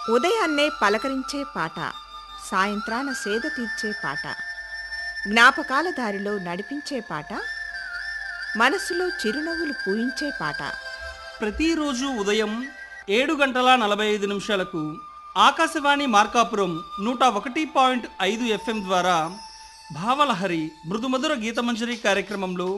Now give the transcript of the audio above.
ఉదయాన్నే పలకరించే పాట, సాయంత్రాన సేద తీర్చే పాట, జ్ఞాపకాల దారిలో నడిపించే పాట, మనసులో చిరునవ్వులు పూయించే పాట. ప్రతిరోజు ఉదయం 7:45 ఆకాశవాణి మార్కాపురం 101.5 FM ద్వారా భావలహరి మృదుమధుర గీతమంజరి కార్యక్రమంలో